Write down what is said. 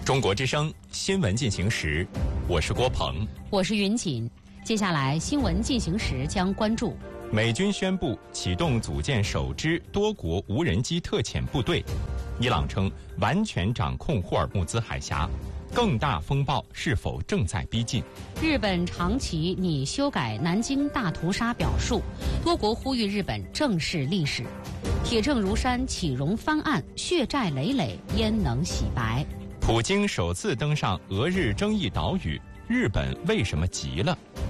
中国之声新闻进行时，我是郭鹏， 我是云锦。接下来新闻进行时将关注： 美军宣布启动组建首支多国无人机特遣部队；伊朗称完全掌控霍尔木兹海峡；更大风暴是否正在逼近？ 日本长崎拟修改南京大屠杀表述，多国呼吁日本正视历史。铁证如山，启容翻案，血债累累，焉能洗白？ 普京首次登上俄日争议岛屿，日本为什么急了？